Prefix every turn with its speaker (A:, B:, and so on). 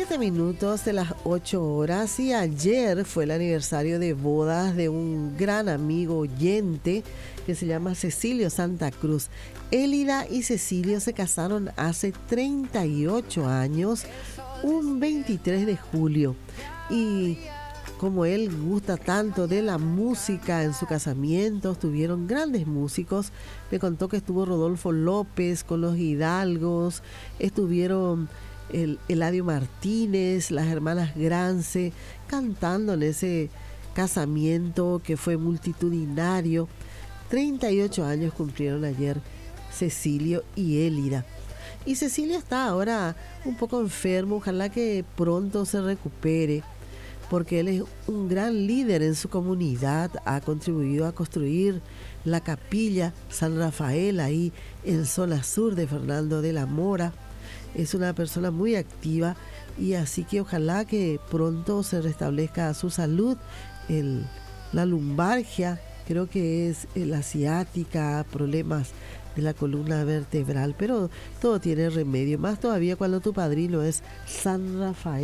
A: 7 minutos de las 8 horas y ayer fue el aniversario de bodas de un gran amigo oyente que se llama Cecilio Santa Cruz. Élida y Cecilio se casaron hace 38 años, un 23 de julio. Y como él gusta tanto de la música en su casamiento, estuvieron grandes músicos. Me contó que estuvo Rodolfo López con los Hidalgos, estuvieron Eladio Martínez, las hermanas Grance, cantando en ese casamiento que fue multitudinario. 38 años cumplieron ayer Cecilio y Élida. Y Cecilio está ahora un poco enfermo, ojalá que pronto se recupere, porque él es un gran líder en su comunidad, ha contribuido a construir la capilla San Rafael ahí en zona sur de Fernando de la Mora. Es una persona muy activa y así que ojalá que pronto se restablezca su salud. La lumbalgia, creo que es la ciática, problemas de la columna vertebral, pero todo tiene remedio, más todavía cuando tu padrino es San Rafael.